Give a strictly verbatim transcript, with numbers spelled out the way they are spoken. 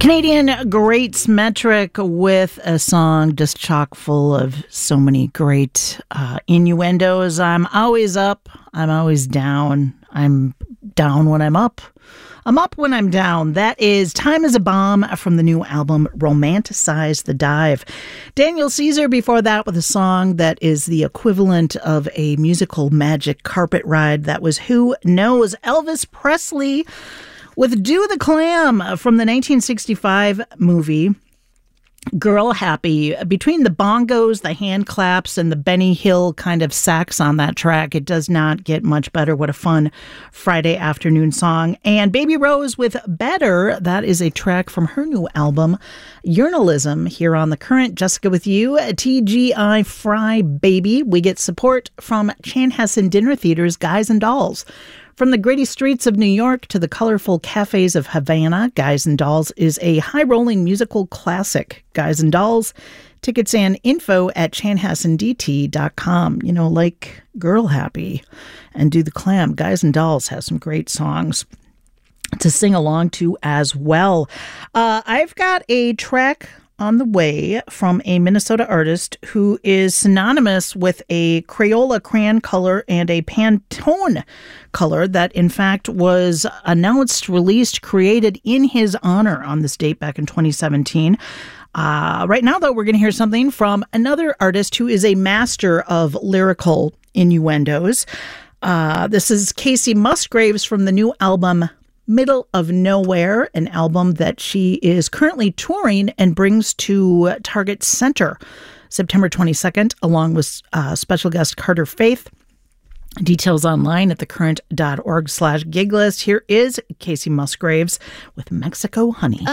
Canadian greats Metric with a song just chock full of so many great uh, innuendos. I'm always up. I'm always down. I'm down when I'm up. I'm up when I'm down. That is Time is a Bomb from the new album Romanticize the Dive. Daniel Caesar before that with a song that is the equivalent of a musical magic carpet ride. That was Who Knows? Elvis Presley with Do the Clam from the nineteen sixty-five movie Girl Happy. Between the bongos, the hand claps, and the Benny Hill kind of sax on that track, it does not get much better. What a fun Friday afternoon song. And Baby Rose with Better, that is a track from her new album, Journalism, here on The Current. Jessica with you, T G I Fry Baby. We get support from Chanhassen Dinner Theater's Guys and Dolls. From the gritty streets of New York to the colorful cafes of Havana, Guys and Dolls is a high-rolling musical classic. Guys and Dolls, tickets and info at chanhassen d t dot com. You know, like Girl Happy and Do the Clam, Guys and Dolls has some great songs to sing along to as well. Uh, I've got a track on the way from a Minnesota artist who is synonymous with a Crayola crayon color and a Pantone color that, in fact, was announced, released, created in his honor on this date back in twenty seventeen. Uh, right now, though, we're going to hear something from another artist who is a master of lyrical innuendos. Uh, this is Kacey Musgraves from the new album Middle of Nowhere, an album that she is currently touring and brings to Target Center September twenty-second, along with uh, special guest Carter Faith. Details online at thecurrent.org slash gig list. Here is Kacey Musgraves with Mexico Honey.